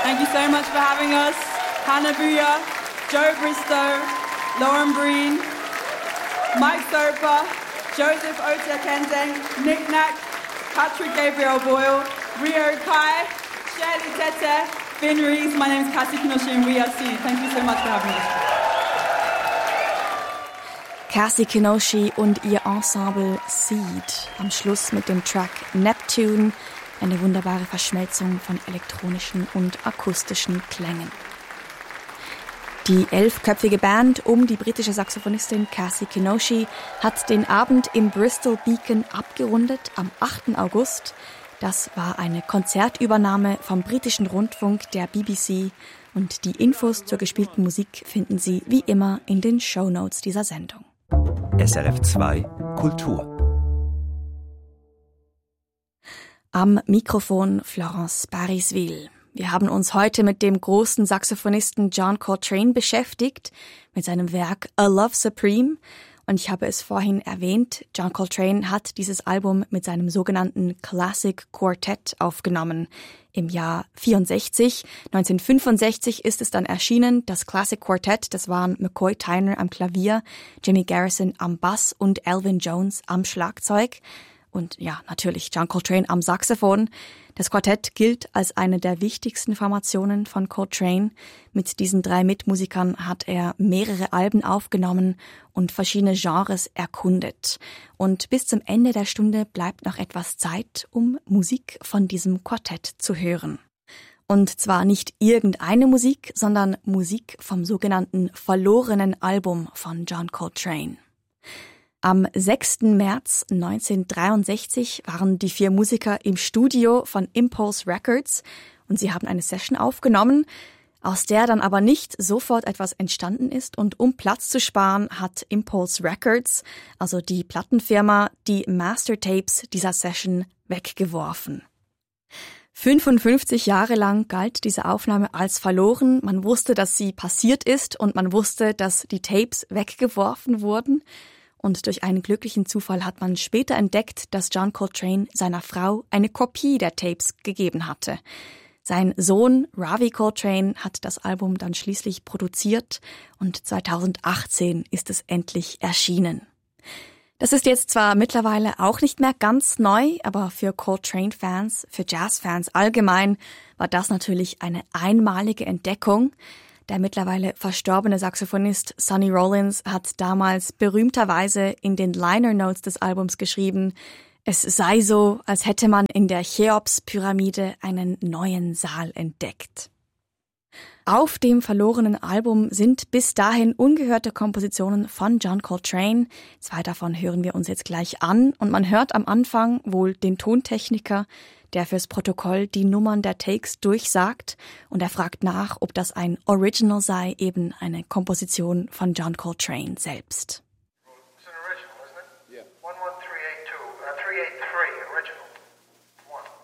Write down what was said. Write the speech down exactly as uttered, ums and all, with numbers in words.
Thank you so much for having us. Hannah Booyer, Joe Bristow, Lauren Breen, Mike Soper, Joseph Otia Kenzeng, Nick Nack, Patrick Gabriel Boyle, Rio Kai, Shirley Tete, Finn Rees. My name is Cassie Kinoshi and we are Seed. Thank you so much for having us. Cassie Kinoshi und ihr Ensemble Seed. Am Schluss mit dem Track Neptune, eine wunderbare Verschmelzung von elektronischen und akustischen Klängen. Die elfköpfige Band um die britische Saxophonistin Cassie Kinoshi hat den Abend im Bristol Beacon abgerundet am achten August. Das war eine Konzertübernahme vom britischen Rundfunk der B B C und die Infos zur gespielten Musik finden Sie wie immer in den Shownotes dieser Sendung. S R F zwei Kultur. Am Mikrofon Florence Parisville. Wir haben uns heute mit dem großen Saxophonisten John Coltrane beschäftigt, mit seinem Werk A Love Supreme. Und ich habe es vorhin erwähnt, John Coltrane hat dieses Album mit seinem sogenannten Classic Quartet aufgenommen. Im Jahr vierundsechzig, neunzehnhundertfünfundsechzig ist es dann erschienen. Das Classic Quartet, das waren McCoy Tyner am Klavier, Jimmy Garrison am Bass und Elvin Jones am Schlagzeug. Und ja, natürlich John Coltrane am Saxophon. Das Quartett gilt als eine der wichtigsten Formationen von Coltrane. Mit diesen drei Mitmusikern hat er mehrere Alben aufgenommen und verschiedene Genres erkundet. Und bis zum Ende der Stunde bleibt noch etwas Zeit, um Musik von diesem Quartett zu hören. Und zwar nicht irgendeine Musik, sondern Musik vom sogenannten verlorenen Album von John Coltrane. Am sechsten März neunzehnhundertdreiundsechzig waren die vier Musiker im Studio von Impulse Records und sie haben eine Session aufgenommen, aus der dann aber nicht sofort etwas entstanden ist, und um Platz zu sparen, hat Impulse Records, also die Plattenfirma, die Mastertapes dieser Session weggeworfen. fünfundfünfzig Jahre lang galt diese Aufnahme als verloren. Man wusste, dass sie passiert ist und man wusste, dass die Tapes weggeworfen wurden. Und durch einen glücklichen Zufall hat man später entdeckt, dass John Coltrane seiner Frau eine Kopie der Tapes gegeben hatte. Sein Sohn Ravi Coltrane hat das Album dann schließlich produziert und zweitausendachtzehn ist es endlich erschienen. Das ist jetzt zwar mittlerweile auch nicht mehr ganz neu, aber für Coltrane-Fans, für Jazz-Fans allgemein war das natürlich eine einmalige Entdeckung. Der mittlerweile verstorbene Saxophonist Sonny Rollins hat damals berühmterweise in den Liner Notes des Albums geschrieben, es sei so, als hätte man in der Cheops-Pyramide einen neuen Saal entdeckt. Auf dem verlorenen Album sind bis dahin ungehörte Kompositionen von John Coltrane. Zwei davon hören wir uns jetzt gleich an und man hört am Anfang wohl den Tontechniker, der fürs Protokoll die Nummern der Takes durchsagt und er fragt nach, ob das ein Original sei, eben eine Komposition von John Coltrane selbst.